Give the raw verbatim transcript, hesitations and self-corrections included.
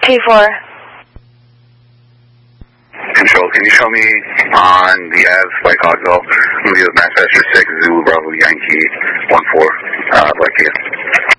K four. Control, can you show me on the A V S White Cogswell? I'm going to be with Manchester six, Zulu Bravo Yankee one four, uh, Black Kia.